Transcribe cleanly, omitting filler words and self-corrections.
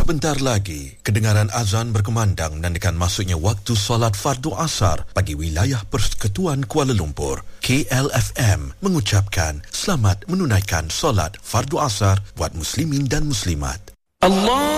Sebentar lagi, kedengaran azan berkumandang menandakan masuknya waktu solat fardu asar bagi wilayah Persekutuan Kuala Lumpur. KLFM mengucapkan selamat menunaikan solat fardu asar buat muslimin dan muslimat. Allah